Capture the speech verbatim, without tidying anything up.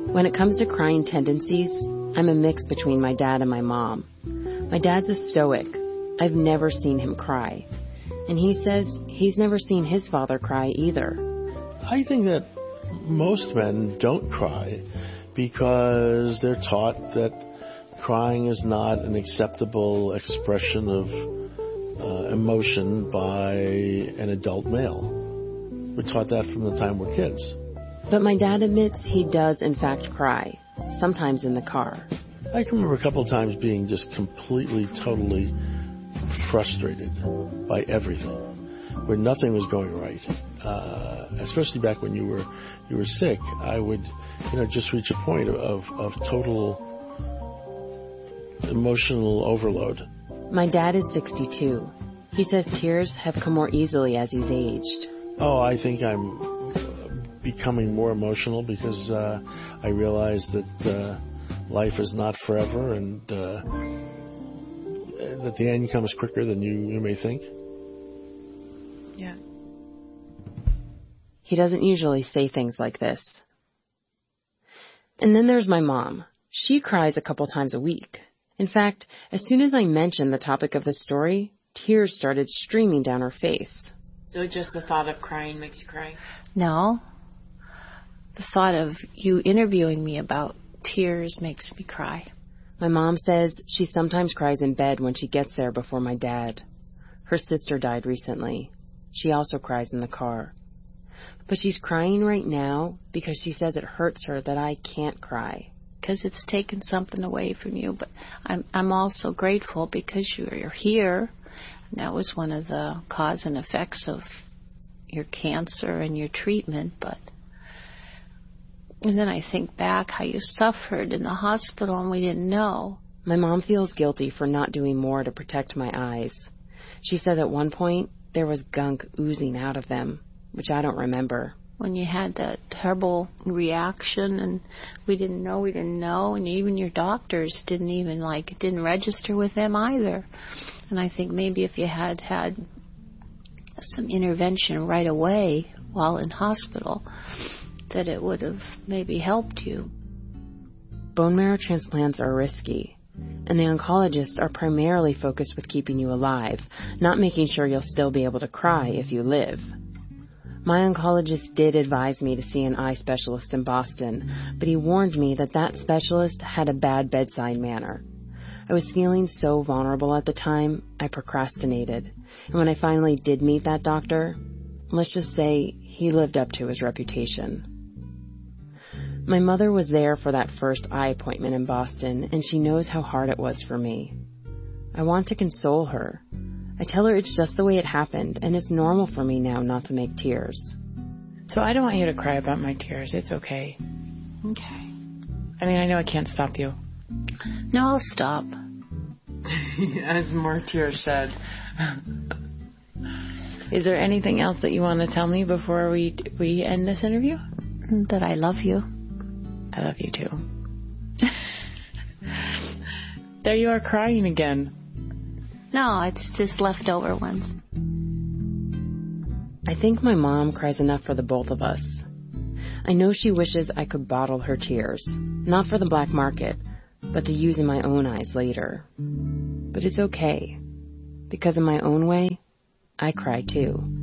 When it comes to crying tendencies, I'm a mix between my dad and my mom. My dad's a stoic. I've never seen him cry. And he says he's never seen his father cry either. I think that most men don't cry because they're taught that crying is not an acceptable expression of uh, emotion by an adult male. We're taught that from the time we're kids. But my dad admits he does in fact cry, sometimes in the car. I can remember a couple of times being just completely, totally frustrated by everything, where nothing was going right. Uh, especially back when you were you were sick, I would, you know, just reach a point of, of total emotional overload. My dad is sixty-two. He says tears have come more easily as he's aged. Oh, I think I'm becoming more emotional because uh, I realize that uh, life is not forever and uh, that the end comes quicker than you, you may think. Yeah. He doesn't usually say things like this. And then there's my mom. She cries a couple times a week. In fact, as soon as I mentioned the topic of the story, tears started streaming down her face. So just the thought of crying makes you cry? No. The thought of you interviewing me about tears makes me cry. My mom says she sometimes cries in bed when she gets there before my dad. Her sister died recently. She also cries in the car. But she's crying right now because she says it hurts her that I can't cry. Because it's taken something away from you. But I'm I'm also grateful because you're here. And that was one of the cause and effects of your cancer and your treatment. But and then I think back how you suffered in the hospital and we didn't know. My mom feels guilty for not doing more to protect my eyes. She says at one point there was gunk oozing out of them, which I don't remember. When you had that terrible reaction and we didn't know, we didn't know, and even your doctors didn't even, like, it didn't register with them either. And I think maybe if you had had some intervention right away while in hospital, that it would have maybe helped you. Bone marrow transplants are risky, and the oncologists are primarily focused with keeping you alive, not making sure you'll still be able to cry if you live. My oncologist did advise me to see an eye specialist in Boston, but he warned me that that specialist had a bad bedside manner. I was feeling so vulnerable at the time, I procrastinated. And when I finally did meet that doctor, let's just say he lived up to his reputation. My mother was there for that first eye appointment in Boston, and she knows how hard it was for me. I want to console her. I tell her it's just the way it happened, and it's normal for me now not to make tears. So I don't want you to cry about my tears. It's okay. Okay. I mean, I know I can't stop you. No, I'll stop. As more tears shed. Is there anything else that you want to tell me before we we end this interview? That I love you. I love you too. There you are crying again. No, it's just leftover ones. I think my mom cries enough for the both of us. I know she wishes I could bottle her tears, not for the black market, but to use in my own eyes later. But it's okay, because in my own way, I cry too.